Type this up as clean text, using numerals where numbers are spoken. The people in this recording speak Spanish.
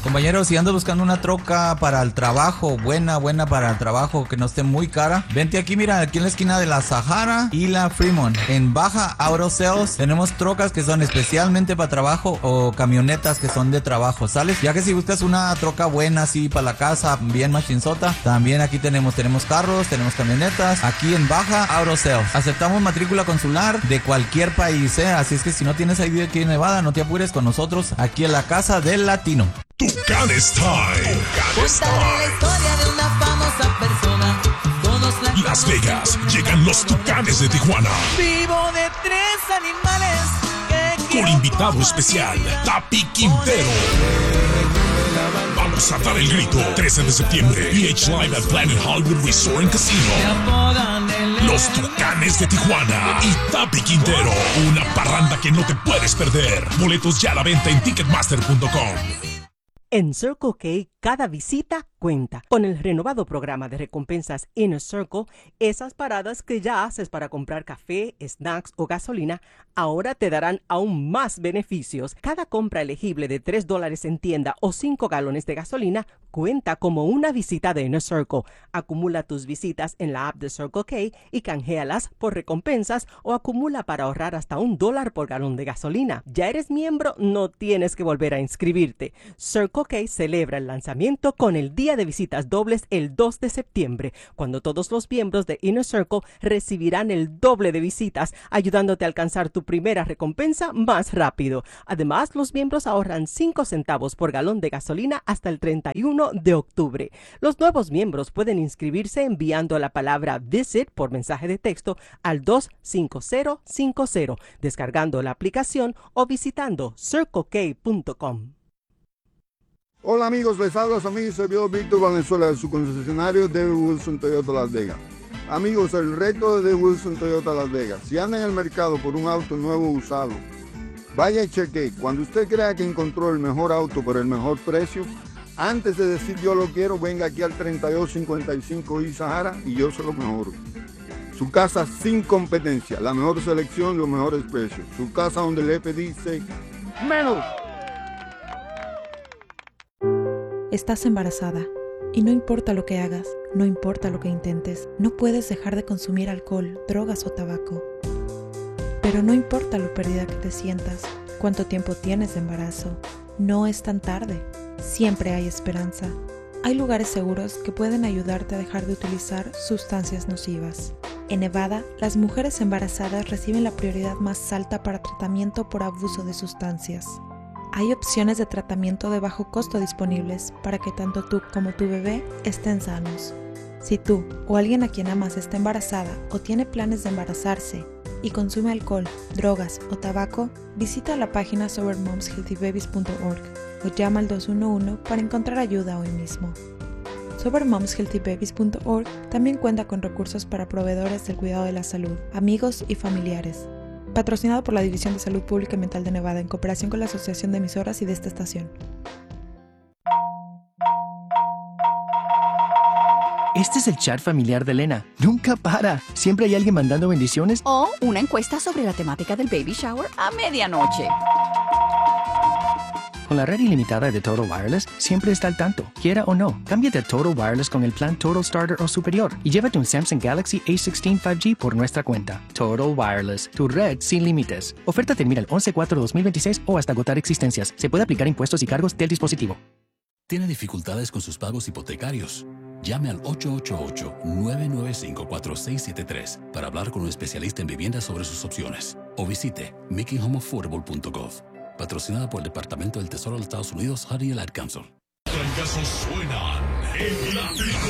Compañeros, si andas buscando una troca para el trabajo, buena para el trabajo, que no esté muy cara, vente aquí, mira, aquí en la esquina de la Sahara y la Fremont. En Baja Auto Sales tenemos trocas que son especialmente para trabajo o camionetas que son de trabajo, ¿sales? Ya que si buscas una troca buena así para la casa, bien machinzota, también aquí tenemos carros, tenemos camionetas, aquí en Baja Auto Sales. Aceptamos matrícula consular de cualquier país, así es que si no tienes ID aquí en Nevada, no te apures con nosotros, aquí en la casa del latino. Tucanes Time. Cuéntale la historia de una famosa persona. Todos la Las Vegas, llegan los Tucanes de Tijuana. Vivo de 3 animales que Con invitado especial, Tapi Quintero. Vamos a dar el grito. 13 de septiembre, PH Live at Planet Hollywood Resort and Casino. Los Tucanes de Tijuana y Tapi Quintero. Una parranda que no te puedes perder. Boletos ya a la venta en Ticketmaster.com. En Circle K, cada visita cuenta. Con el renovado programa de recompensas Inner Circle, esas paradas que ya haces para comprar café, snacks o gasolina, ahora te darán aún más beneficios. Cada compra elegible de $3 en tienda o 5 galones de gasolina cuenta como una visita de Inner Circle. Acumula tus visitas en la app de Circle K y canjealas por recompensas o acumula para ahorrar hasta $1 por galón de gasolina. ¿Ya eres miembro? No tienes que volver a inscribirte. Circle K celebra el lanzamiento con el día de visitas dobles el 2 de septiembre, cuando todos los miembros de Inner Circle recibirán el doble de visitas, ayudándote a alcanzar tu primera recompensa más rápido. Además, los miembros ahorran 5 centavos por galón de gasolina hasta el 31 de octubre. Los nuevos miembros pueden inscribirse enviando la palabra VISIT por mensaje de texto al 25050, descargando la aplicación o visitando circlek.com. Hola amigos, les habla su amigo y servidor Víctor Valenzuela de su concesionario David Wilson Toyota Las Vegas. Amigos, el reto de David Wilson Toyota Las Vegas. Si anda en el mercado por un auto nuevo o usado, vaya y cheque. Cuando usted crea que encontró el mejor auto por el mejor precio, antes de decir yo lo quiero, venga aquí al 3255 y Sahara y yo se lo mejoro. Su casa sin competencia, la mejor selección, los mejores precios. Su casa donde el F dice menos. Estás embarazada y no importa lo que hagas, no importa lo que intentes, no puedes dejar de consumir alcohol, drogas o tabaco. Pero no importa lo perdida que te sientas, cuánto tiempo tienes de embarazo, no es tan tarde, siempre hay esperanza. Hay lugares seguros que pueden ayudarte a dejar de utilizar sustancias nocivas. En Nevada, las mujeres embarazadas reciben la prioridad más alta para tratamiento por abuso de sustancias. Hay opciones de tratamiento de bajo costo disponibles para que tanto tú como tu bebé estén sanos. Si tú o alguien a quien amas está embarazada o tiene planes de embarazarse y consume alcohol, drogas o tabaco, visita la página sobermomshealthybabies.org o llama al 211 para encontrar ayuda hoy mismo. Sobermomshealthybabies.org también cuenta con recursos para proveedores del cuidado de la salud, amigos y familiares. Patrocinado por la División de Salud Pública y Mental de Nevada en cooperación con la Asociación de Emisoras y de esta estación. Este es el chat familiar de Elena. Nunca para. Siempre hay alguien mandando bendiciones. O una encuesta sobre la temática del baby shower a medianoche. Con la red ilimitada de Total Wireless, siempre está al tanto. Quiera o no, cámbiate a Total Wireless con el plan Total Starter o superior y llévate un Samsung Galaxy A16 5G por nuestra cuenta. Total Wireless, tu red sin límites. Oferta termina el 11/4/2026 o hasta agotar existencias. Se puede aplicar impuestos y cargos del dispositivo. ¿Tiene dificultades con sus pagos hipotecarios? Llame al 888-995-4673 para hablar con un especialista en viviendas sobre sus opciones. O visite makinghomeaffordable.gov. Patrocinada por el Departamento del Tesoro de los Estados Unidos, HUD y el Ad Council. Trancazos suenan en la